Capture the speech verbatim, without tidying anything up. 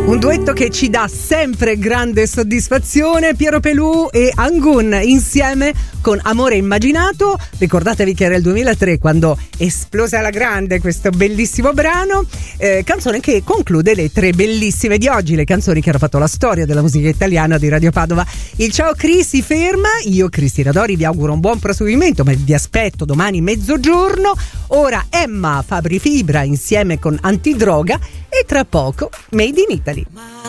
Un duetto che ci dà sempre grande soddisfazione, Piero Pelù e Angun insieme con Amore Immaginato. Ricordatevi che era il duemilatré quando esplose alla grande questo bellissimo brano, eh, canzone che conclude le tre bellissime di oggi, le canzoni che hanno fatto la storia della musica italiana di Radio Padova. Il ciao Cris si ferma, io Cristina Dori vi auguro un buon proseguimento, ma vi aspetto domani mezzogiorno. Ora Emma Fabri Fibra insieme con Antidroga e tra poco Made in Italy.